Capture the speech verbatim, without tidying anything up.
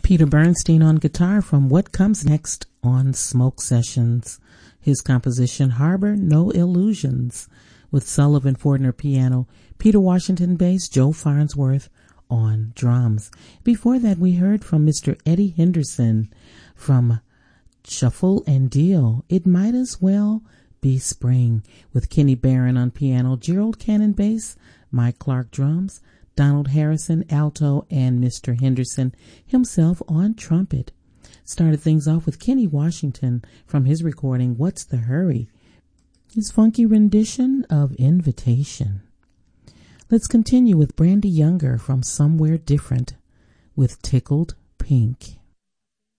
Peter Bernstein on guitar from What Comes Next on Smoke Sessions. His composition Harbor No Illusions, with Sullivan Fortner piano, Peter Washington bass, Joe Farnsworth on drums. Before that, we heard from Mister Eddie Henderson from Shuffle and Deal, It Might As Well Be Spring, with Kenny Barron on piano, Gerald Cannon bass, Mike Clark drums, Donald Harrison alto, and Mister Henderson himself on trumpet. Started things off with Kenny Washington from his recording What's the Hurry, his funky rendition of Invitation. Let's continue with Brandy Younger from Somewhere Different with Tickled Pink.